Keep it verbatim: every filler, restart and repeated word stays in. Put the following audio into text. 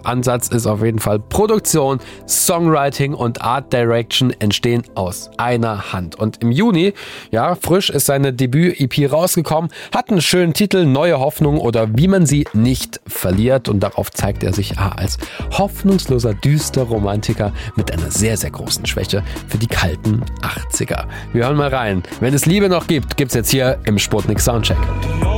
Ansatz ist auf jeden Fall Produktion, Songwriting und Art Direction entstehen aus einer Hand. Und im Juni, ja, frisch ist seine Debüt-E P rausgekommen, hat einen schönen Titel, Neue Hoffnung oder Wie man sie nicht verliert. Und darauf zeigt er sich ah, als hoffnungsloser, düster Romantiker mit einer sehr, sehr großen Schwäche für die kalten achtziger. Wir hören mal rein. Wenn es Liebe noch gibt, gibt's jetzt hier im Sputnik Soundcheck.